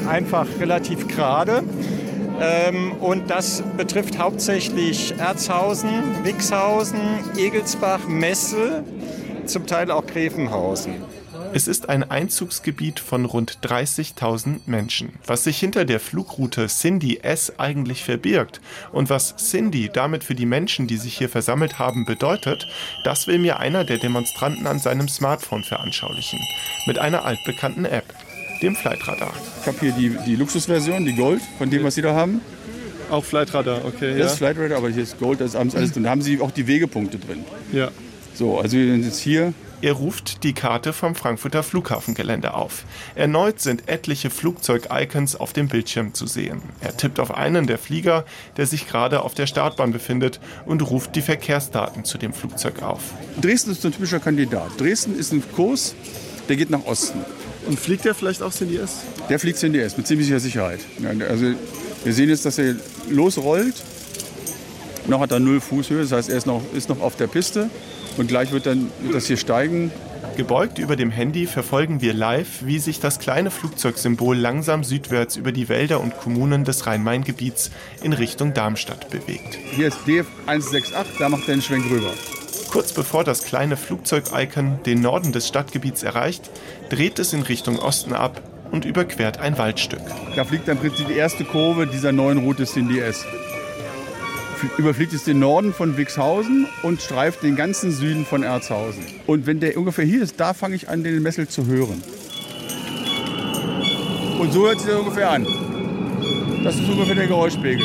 einfach relativ gerade. Und das betrifft hauptsächlich Erzhausen, Wixhausen, Egelsbach, Messel, zum Teil auch Gräfenhausen. Es ist ein Einzugsgebiet von rund 30.000 Menschen. Was sich hinter der Flugroute Cindy S eigentlich verbirgt und was Cindy damit für die Menschen, die sich hier versammelt haben, bedeutet, das will mir einer der Demonstranten an seinem Smartphone veranschaulichen. Mit einer altbekannten App, dem Flightradar. Ich habe hier die Luxusversion, die Gold, von dem, was Sie da haben. Auch Flightradar, okay. Das ist Flightradar, aber hier ist Gold, da ist abends alles drin. Da haben Sie auch die Wegepunkte drin. Ja. So, also wir sind jetzt hier. Er ruft die Karte vom Frankfurter Flughafengelände auf. Erneut sind etliche Flugzeug-Icons auf dem Bildschirm zu sehen. Er tippt auf einen der Flieger, der sich gerade auf der Startbahn befindet, und ruft die Verkehrsdaten zu dem Flugzeug auf. Dresden ist ein typischer Kandidat. Dresden ist ein Kurs, der geht nach Osten. Und fliegt der vielleicht auch Cindy S? Der fliegt Cindy S mit ziemlicher Sicherheit. Also wir sehen jetzt, dass er losrollt. Noch hat er 0 Fußhöhe, das heißt, er ist noch auf der Piste. Und gleich wird das hier steigen. Gebeugt über dem Handy verfolgen wir live, wie sich das kleine Flugzeugsymbol langsam südwärts über die Wälder und Kommunen des Rhein-Main-Gebiets in Richtung Darmstadt bewegt. Hier ist DF 168, da macht er den Schwenk rüber. Kurz bevor das kleine Flugzeug-Icon den Norden des Stadtgebiets erreicht, dreht es in Richtung Osten ab und überquert ein Waldstück. Da fliegt im Prinzip die erste Kurve dieser neuen Route Cindy S. Überfliegt es den Norden von Wixhausen und streift den ganzen Süden von Erzhausen. Und wenn der ungefähr hier ist, da fange ich an, den Messel zu hören. Und so hört sich das ungefähr an. Das ist ungefähr der Geräuschpegel.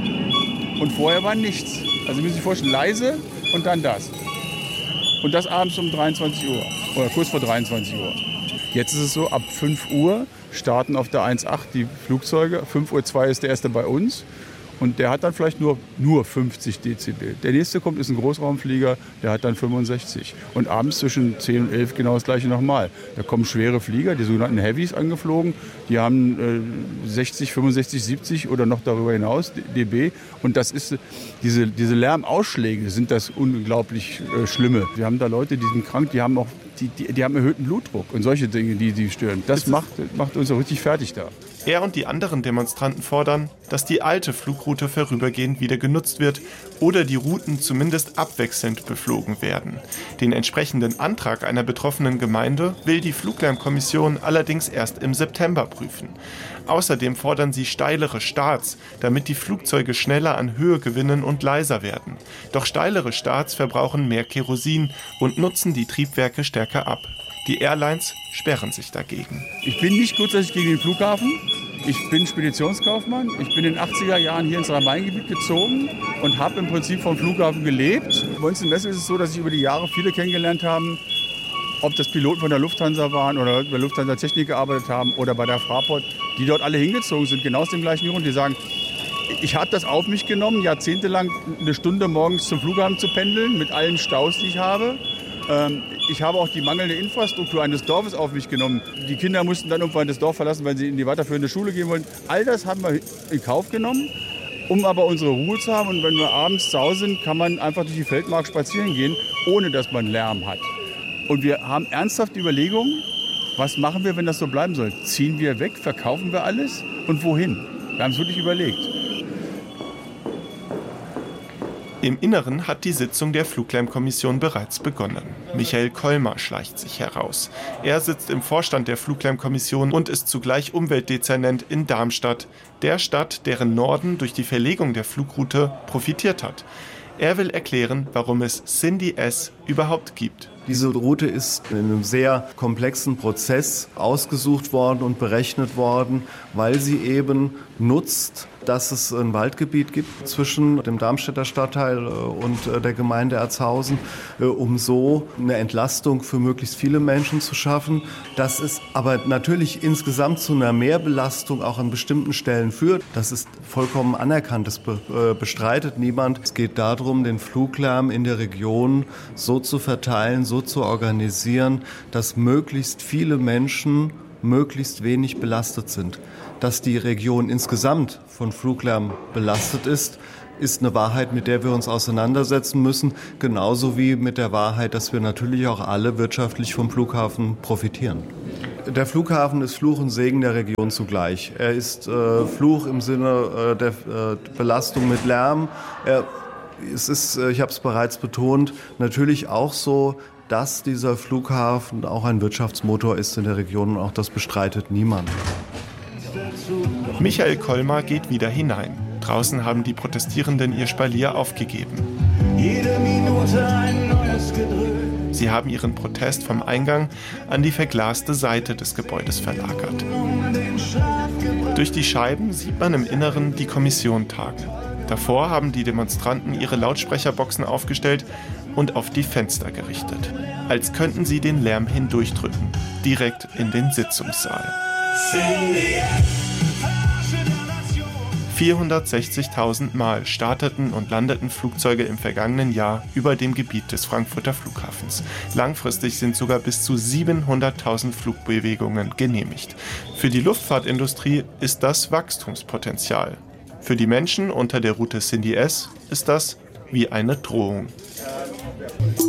Und vorher war nichts. Also müssen Sie sich vorstellen, leise und dann das. Und das abends um 23 Uhr oder kurz vor 23 Uhr. Jetzt ist es so, ab 5 Uhr starten auf der 1.8 die Flugzeuge. 5.02 Uhr ist der erste bei uns. Und der hat dann vielleicht nur 50 Dezibel. Der nächste kommt, ist ein Großraumflieger, der hat dann 65. Und abends zwischen 10 und 11 genau das gleiche nochmal. Da kommen schwere Flieger, die sogenannten Heavies, angeflogen. Die haben 60, 65, 70 oder noch darüber hinaus dB. Und das ist, diese Lärmausschläge sind das unglaublich Schlimme. Wir haben da Leute, die sind krank, die haben auch die haben erhöhten Blutdruck und solche Dinge, die stören. Das macht uns auch richtig fertig da. Er und die anderen Demonstranten fordern, dass die alte Flugroute vorübergehend wieder genutzt wird oder die Routen zumindest abwechselnd beflogen werden. Den entsprechenden Antrag einer betroffenen Gemeinde will die Fluglärmkommission allerdings erst im September prüfen. Außerdem fordern sie steilere Starts, damit die Flugzeuge schneller an Höhe gewinnen und leiser werden. Doch steilere Starts verbrauchen mehr Kerosin und nutzen die Triebwerke stärker ab. Die Airlines sperren sich dagegen. Ich bin nicht grundsätzlich gegen den Flughafen. Ich bin Speditionskaufmann. Ich bin in den 80er Jahren hier ins Rhein-Main-Gebiet gezogen und habe im Prinzip vom Flughafen gelebt. Bei uns in Messel ist es so, dass ich über die Jahre viele kennengelernt habe, ob das Piloten von der Lufthansa waren oder bei Lufthansa Technik gearbeitet haben oder bei der Fraport, die dort alle hingezogen sind, genau aus dem gleichen Grund. Die sagen, ich habe das auf mich genommen, jahrzehntelang eine Stunde morgens zum Flughafen zu pendeln, mit allen Staus, die ich habe. Ich habe auch die mangelnde Infrastruktur eines Dorfes auf mich genommen. Die Kinder mussten dann irgendwann das Dorf verlassen, weil sie in die weiterführende Schule gehen wollten. All das haben wir in Kauf genommen, um aber unsere Ruhe zu haben. Und wenn wir abends zu Hause sind, kann man einfach durch die Feldmark spazieren gehen, ohne dass man Lärm hat. Und wir haben ernsthaft die Überlegung, was machen wir, wenn das so bleiben soll? Ziehen wir weg, verkaufen wir alles und wohin? Wir haben es wirklich überlegt. Im Inneren hat die Sitzung der Fluglärmkommission bereits begonnen. Michael Kollmar schleicht sich heraus. Er sitzt im Vorstand der Fluglärmkommission und ist zugleich Umweltdezernent in Darmstadt, der Stadt, deren Norden durch die Verlegung der Flugroute profitiert hat. Er will erklären, warum es Cindy S überhaupt gibt. Diese Route ist in einem sehr komplexen Prozess ausgesucht worden und berechnet worden, weil sie eben nutzt, dass es ein Waldgebiet gibt zwischen dem Darmstädter Stadtteil und der Gemeinde Erzhausen, um so eine Entlastung für möglichst viele Menschen zu schaffen. Dass es aber natürlich insgesamt zu einer Mehrbelastung auch an bestimmten Stellen führt, das ist vollkommen anerkannt, das bestreitet niemand. Es geht darum, den Fluglärm in der Region so zu verteilen, so zu organisieren, dass möglichst viele Menschen möglichst wenig belastet sind. Dass die Region insgesamt von Fluglärm belastet ist eine Wahrheit, mit der wir uns auseinandersetzen müssen, genauso wie mit der Wahrheit, dass wir natürlich auch alle wirtschaftlich vom Flughafen profitieren. Der Flughafen ist Fluch und Segen der Region zugleich. Er ist Fluch im Sinne der Belastung mit Lärm. Es ist, ich habe es bereits betont, natürlich auch so, dass dieser Flughafen auch ein Wirtschaftsmotor ist in der Region und auch das bestreitet niemand. Michael Kolmar geht wieder hinein. Draußen haben die Protestierenden ihr Spalier aufgegeben. Jede Minute ein neues Gedrückt. Sie haben ihren Protest vom Eingang an die verglaste Seite des Gebäudes verlagert. Durch die Scheiben sieht man im Inneren die Kommission tagen. Davor haben die Demonstranten ihre Lautsprecherboxen aufgestellt und auf die Fenster gerichtet. Als könnten sie den Lärm hindurchdrücken, direkt in den Sitzungssaal. 460.000 Mal starteten und landeten Flugzeuge im vergangenen Jahr über dem Gebiet des Frankfurter Flughafens. Langfristig sind sogar bis zu 700.000 Flugbewegungen genehmigt. Für die Luftfahrtindustrie ist das Wachstumspotenzial. Für die Menschen unter der Route Cindy S ist das wie eine Drohung.